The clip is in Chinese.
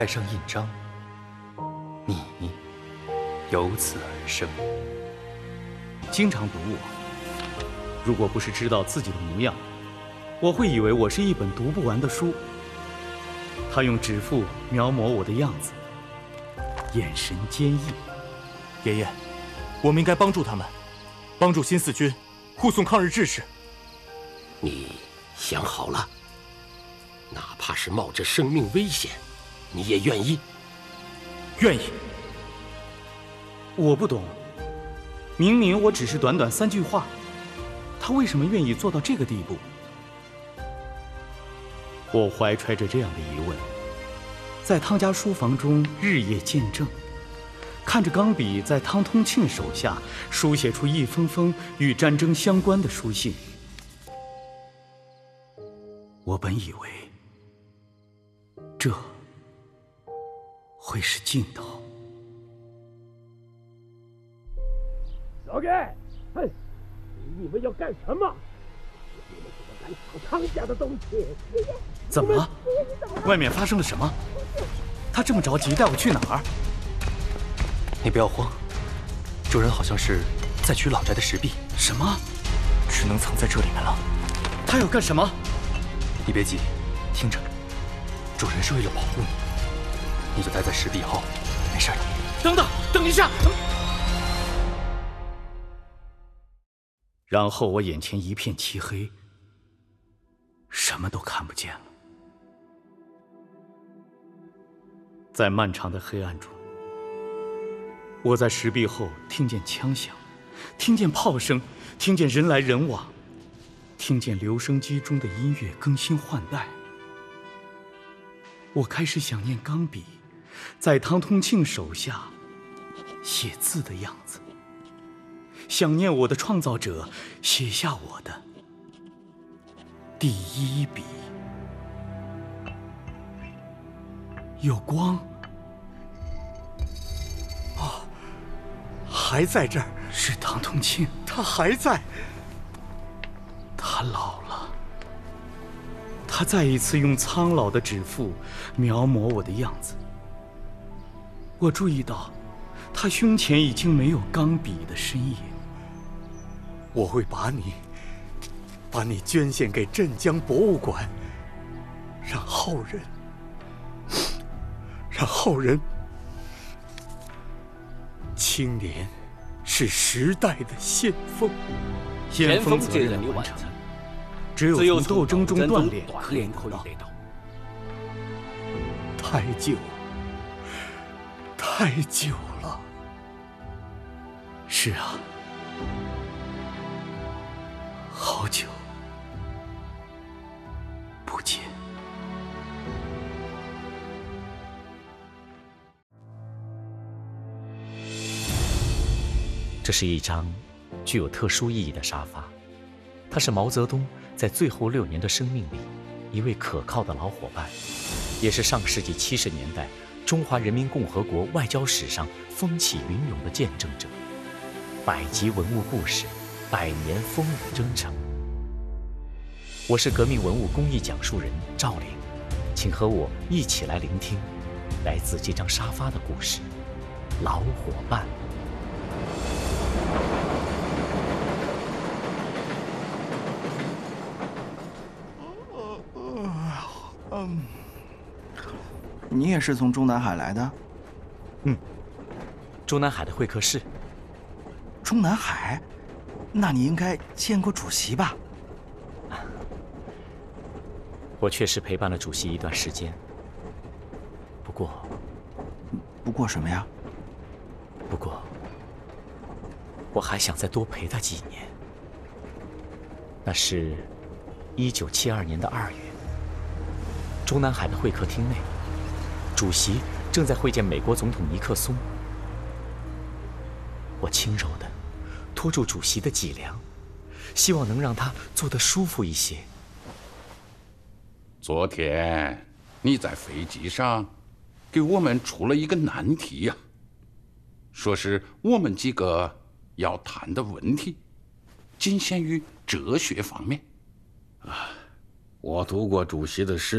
盖上印章，你由此而生。经常读我，如果不是知道自己的模样，我会以为我是一本读不完的书。他用指腹描摹我的样子，眼神坚毅。 爷爷，我们应该帮助他们，帮助新四军护送抗日志士。 你想好了？哪怕是冒着生命危险，你也愿意？ 愿意。 我不懂，明明我只是短短3句话，他为什么愿意做到这个地步？我怀揣着这样的疑问，在汤家书房中日夜见证，看着钢笔在汤通庆手下书写出一封封与战争相关的书信。我本以为这会是尽头。 老盖，哼，你们要干什么？你们怎么敢抢汤家的东西？ 怎么了？外面发生了什么？他这么着急带我去哪儿？ 你不要慌，主人好像是在取老宅的石壁。 什么？ 只能藏在这里面了。 他要干什么？ 你别急，听着，主人是为了保护你，你就待在石壁后，没事的。 等一下！然后我眼前一片漆黑，什么都看不见了。在漫长的黑暗中，我在石壁后听见枪响，听见炮声，听见人来人往，听见留声机中的音乐更新换代。我开始想念钢笔在汤通庆手下写字的样子，想念我的创造者写下我的第一笔。有光。 哦，还在这儿。 是汤通庆， 他还在。 他老了。他再一次用苍老的指腹描摹我的样子。我注意到他胸前已经没有钢笔的身影。 我会把你捐献给镇江博物馆，让后人青年是时代的先锋。 先锋责任完成，只有从斗争中锻炼可以得到。 太久了。 是啊，好久不见。 这是一张具有特殊意义的沙发，它是毛泽东在最后6年的生命里一位可靠的老伙伴，也是上世纪70年代中华人民共和国外交史上风起云涌的见证者。100集文物故事，100年风雨征程。我是革命文物公益讲述人赵玲，请和我一起来聆听来自这张沙发的故事——老伙伴。 你也是从中南海来的？ 中南海的会客室。 中南海？那你应该见过主席吧？ 我确实陪伴了主席一段时间，不过什么呀？ 不过我还想再多陪他几年。那是1972年的2月，中南海的会客厅内，主席正在会见美国总统尼克松。我轻柔地拖住主席的脊梁，希望能让他坐得舒服一些。 昨天你在飞机上给我们出了一个难题呀，说是我们几个要谈的问题仅限于哲学方面。 我读过主席的诗。